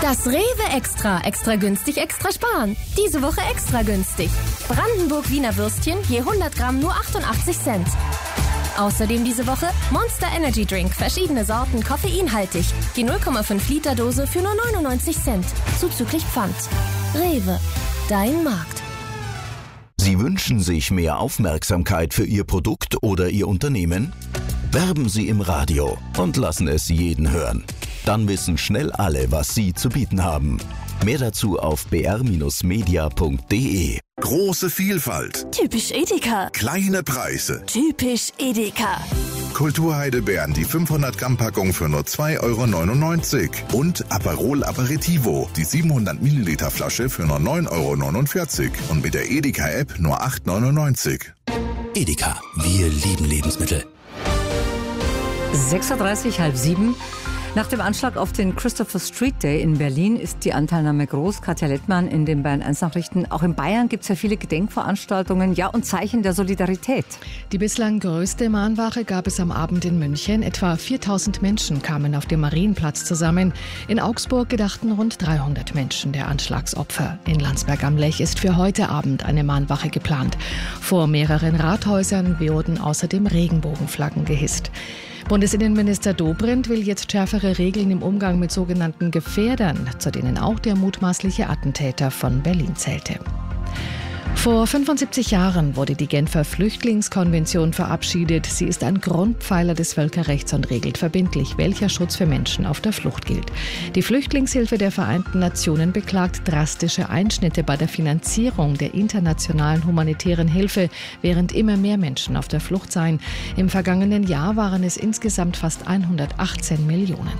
Das Rewe Extra. Extra günstig, extra sparen. Diese Woche extra günstig. Brandenburg-Wiener Würstchen je 100 Gramm nur 88 Cent. Außerdem diese Woche Monster Energy Drink, verschiedene Sorten, koffeinhaltig. Die 0,5 Liter Dose für nur 99 Cent. Zuzüglich Pfand. Rewe, dein Markt. Sie wünschen sich mehr Aufmerksamkeit für Ihr Produkt oder Ihr Unternehmen? Werben Sie im Radio und lassen es jeden hören. Dann wissen schnell alle, was Sie zu bieten haben. Mehr dazu auf br-media.de. Große Vielfalt. Typisch Edeka. Kleine Preise. Typisch Edeka. Kulturheidelbeeren, die 500 Gramm Packung für nur 2,99 € und Aperol Aperitivo, die 700 Milliliter Flasche für nur 9,49 € und mit der Edeka App nur 8,99 €. Edeka, wir lieben Lebensmittel. 6.30 Uhr, halb 7. Nach dem Anschlag auf den Christopher Street Day in Berlin ist die Anteilnahme groß. Katja Lettmann in den Bayern 1 Nachrichten. Auch in Bayern gibt es ja viele Gedenkveranstaltungen, ja, und Zeichen der Solidarität. Die bislang größte Mahnwache gab es am Abend in München. Etwa 4.000 Menschen kamen auf dem Marienplatz zusammen. In Augsburg gedachten rund 300 Menschen der Anschlagsopfer. In Landsberg am Lech ist für heute Abend eine Mahnwache geplant. Vor mehreren Rathäusern wurden außerdem Regenbogenflaggen gehisst. Bundesinnenminister Dobrindt will jetzt schärfere Regeln im Umgang mit sogenannten Gefährdern, zu denen auch der mutmaßliche Attentäter von Berlin zählte. Vor 75 Jahren wurde die Genfer Flüchtlingskonvention verabschiedet. Sie ist ein Grundpfeiler des Völkerrechts und regelt verbindlich, welcher Schutz für Menschen auf der Flucht gilt. Die Flüchtlingshilfe der Vereinten Nationen beklagt drastische Einschnitte bei der Finanzierung der internationalen humanitären Hilfe, während immer mehr Menschen auf der Flucht seien. Im vergangenen Jahr waren es insgesamt fast 118 Millionen.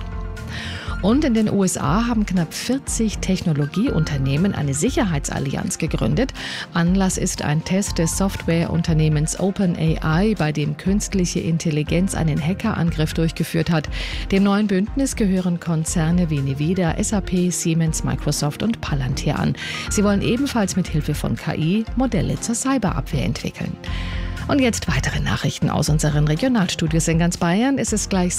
Und in den USA haben knapp 40 Technologieunternehmen eine Sicherheitsallianz gegründet. Anlass ist ein Test des Softwareunternehmens OpenAI, bei dem künstliche Intelligenz einen Hackerangriff durchgeführt hat. Dem neuen Bündnis gehören Konzerne wie Nvidia, SAP, Siemens, Microsoft und Palantir an. Sie wollen ebenfalls mit Hilfe von KI Modelle zur Cyberabwehr entwickeln. Und jetzt weitere Nachrichten aus unseren Regionalstudios in ganz Bayern. Es ist gleich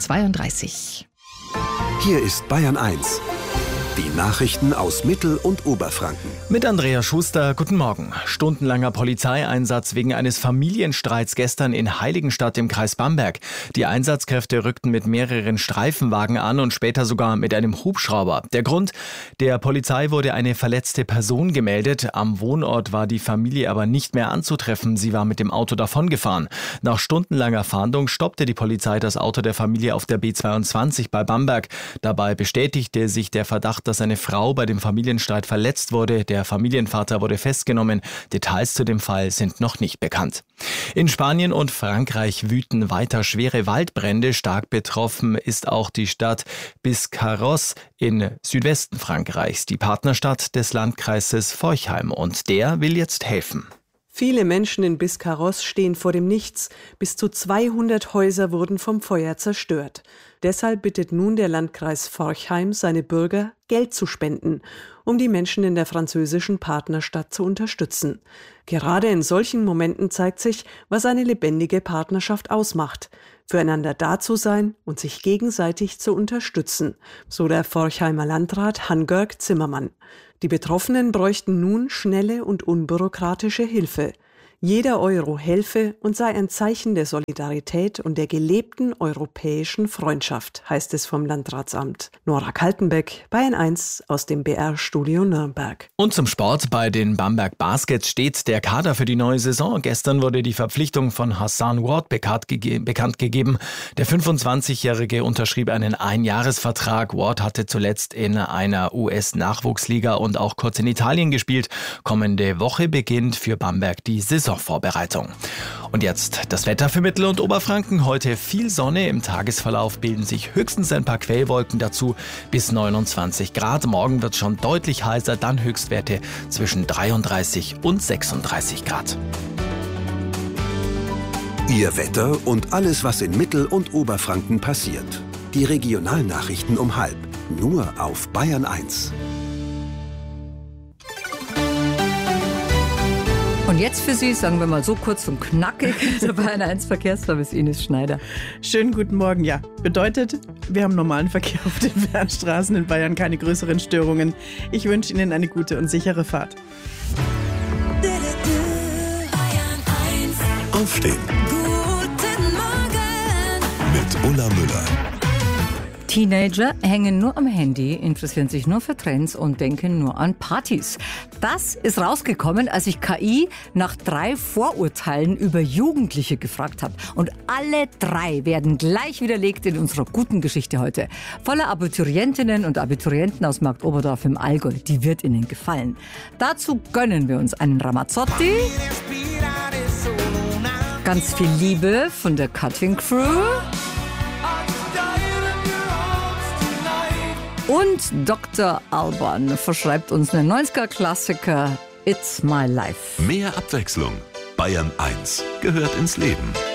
6.32 Uhr. Hier ist Bayern 1. Die Nachrichten aus Mittel- und Oberfranken. Mit Andrea Schuster, guten Morgen. Stundenlanger Polizeieinsatz wegen eines Familienstreits gestern in Heiligenstadt im Kreis Bamberg. Die Einsatzkräfte rückten mit mehreren Streifenwagen an und später sogar mit einem Hubschrauber. Der Grund? Der Polizei wurde eine verletzte Person gemeldet. Am Wohnort war die Familie aber nicht mehr anzutreffen. Sie war mit dem Auto davongefahren. Nach stundenlanger Fahndung stoppte die Polizei das Auto der Familie auf der B22 bei Bamberg. Dabei bestätigte sich der Verdacht, dass eine Frau bei dem Familienstreit verletzt wurde. Der Familienvater wurde festgenommen. Details zu dem Fall sind noch nicht bekannt. In Spanien und Frankreich wüten weiter schwere Waldbrände. Stark betroffen ist auch die Stadt Biscarrosse in Südwesten Frankreichs, die Partnerstadt des Landkreises Forchheim. Und der will jetzt helfen. Viele Menschen in Biscarrosse stehen vor dem Nichts. Bis zu 200 Häuser wurden vom Feuer zerstört. Deshalb bittet nun der Landkreis Forchheim seine Bürger, Geld zu spenden, um die Menschen in der französischen Partnerstadt zu unterstützen. Gerade in solchen Momenten zeigt sich, was eine lebendige Partnerschaft ausmacht. Füreinander da zu sein und sich gegenseitig zu unterstützen, so der Forchheimer Landrat Hans-Georg Zimmermann. Die Betroffenen bräuchten nun schnelle und unbürokratische Hilfe. Jeder Euro helfe und sei ein Zeichen der Solidarität und der gelebten europäischen Freundschaft, heißt es vom Landratsamt. Nora Kaltenbeck, Bayern 1 aus dem BR-Studio Nürnberg. Und zum Sport. Bei den Bamberg Baskets steht der Kader für die neue Saison. Gestern wurde die Verpflichtung von Hassan Ward bekannt gegeben. Der 25-Jährige unterschrieb einen Einjahresvertrag. Ward hatte zuletzt in einer US-Nachwuchsliga und auch kurz in Italien gespielt. Kommende Woche beginnt für Bamberg die Saisonvorbereitung. Und jetzt das Wetter für Mittel- und Oberfranken. Heute viel Sonne. Im Tagesverlauf bilden sich höchstens ein paar Quellwolken dazu bis 29 Grad. Morgen wird es schon deutlich heißer, dann Höchstwerte zwischen 33 und 36 Grad. Ihr Wetter und alles, was in Mittel- und Oberfranken passiert. Die Regionalnachrichten um 12:30. Nur auf Bayern 1. Und jetzt für Sie, sagen wir mal so kurz und knackig, der Bayern 1 Verkehrsservice Ines Schneider. Schönen guten Morgen, ja. Bedeutet, wir haben normalen Verkehr auf den Fernstraßen in Bayern, keine größeren Störungen. Ich wünsche Ihnen eine gute und sichere Fahrt. Aufstehen. Guten Morgen. Mit Ulla Müller. Teenager hängen nur am Handy, interessieren sich nur für Trends und denken nur an Partys. Das ist rausgekommen, als ich KI nach 3 Vorurteilen über Jugendliche gefragt habe. Und alle 3 werden gleich widerlegt in unserer guten Geschichte heute. Voller Abiturientinnen und Abiturienten aus Marktoberdorf im Allgäu. Die wird Ihnen gefallen. Dazu gönnen wir uns einen Ramazzotti. Ganz viel Liebe von der Cutting Crew. Und Dr. Alban verschreibt uns einen 90er-Klassiker It's My Life. Mehr Abwechslung. Bayern 1 gehört ins Leben.